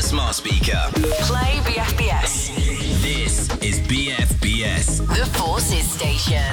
smart speaker. Play BFBS. This is BFBS. The Forces Station.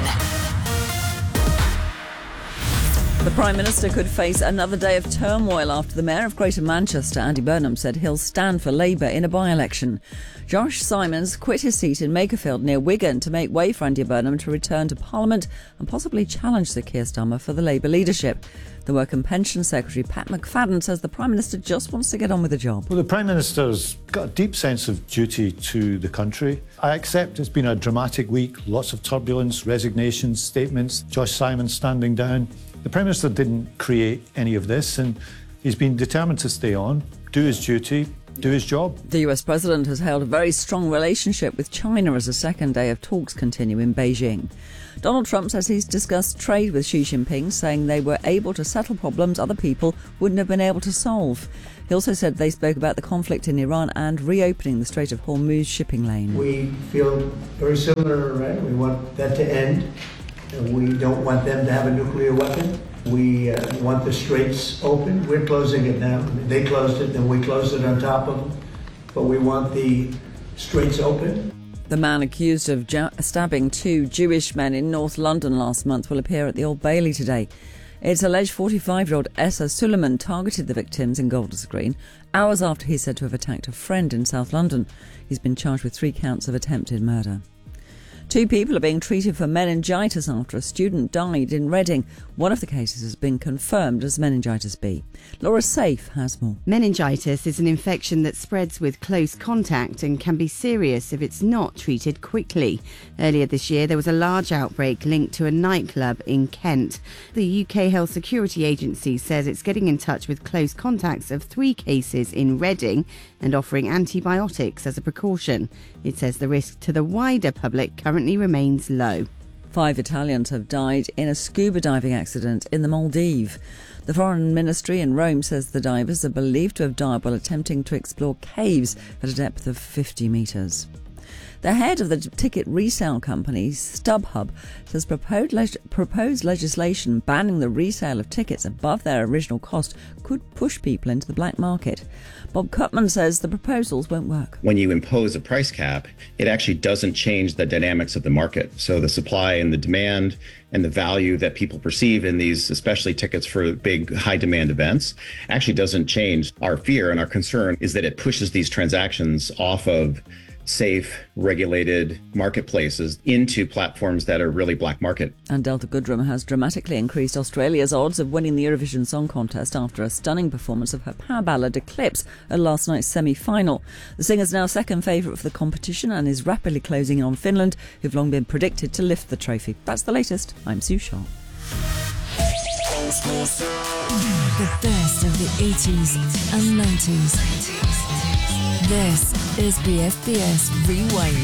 The Prime Minister could face another day of turmoil after the Mayor of Greater Manchester, Andy Burnham, said he'll stand for Labour in a by-election. Josh Simons quit his seat in Makerfield near Wigan to make way for Andy Burnham to return to Parliament and possibly challenge Sir Keir Starmer for the Labour leadership. The Work and Pension Secretary, Pat McFadden, says the Prime Minister just wants to get on with the job. Well, the Prime Minister's got a deep sense of duty to the country. I accept it's been a dramatic week, lots of turbulence, resignations, statements, Josh Simons standing down. The Prime Minister didn't create any of this, and he's been determined to stay on, do his duty, do his job. The US President has held a very strong relationship with China as the second day of talks continue in Beijing. Donald Trump says he's discussed trade with Xi Jinping, saying they were able to settle problems other people wouldn't have been able to solve. He also said they spoke about the conflict in Iran and reopening the Strait of Hormuz shipping lane. We feel very similar, right? We want that to end. We don't want them to have a nuclear weapon. We want the straits open. We're closing it now. They closed it, then we closed it on top of them. But we want the straits open. The man accused of stabbing two Jewish men in North London last month will appear at the Old Bailey today. It's alleged 45-year-old Essa Suleiman targeted the victims in Golders Green hours after he's said to have attacked a friend in South London. He's been charged with 3 counts of attempted murder. 2 people are being treated for meningitis after a student died in Reading. One of the cases has been confirmed as meningitis B. Laura Safe has more. Meningitis is an infection that spreads with close contact and can be serious if it's not treated quickly. Earlier this year, there was a large outbreak linked to a nightclub in Kent. The UK Health Security Agency says it's getting in touch with close contacts of 3 cases in Reading and offering antibiotics as a precaution. It says the risk to the wider public currently remains low. 5 Italians have died in a scuba diving accident in the Maldives. The Foreign Ministry in Rome says the divers are believed to have died while attempting to explore caves at a depth of 50 metres. The head of the ticket resale company, StubHub, says proposed legislation banning the resale of tickets above their original cost could push people into the black market. Bob Cutman says the proposals won't work. When you impose a price cap, it actually doesn't change the dynamics of the market. So the supply and the demand and the value that people perceive in these, especially tickets for big high demand events, actually doesn't change. Our fear and our concern is that it pushes these transactions off of safe, regulated marketplaces into platforms that are really black market. And Delta Goodrem has dramatically increased Australia's odds of winning the Eurovision Song Contest after a stunning performance of her power ballad Eclipse at last night's semi-final. The singer's now second favourite for the competition and is rapidly closing in on Finland, who've long been predicted to lift the trophy. That's the latest. I'm Sue Shaw. The best of the 80s and 90s. This is BFBS Rewind.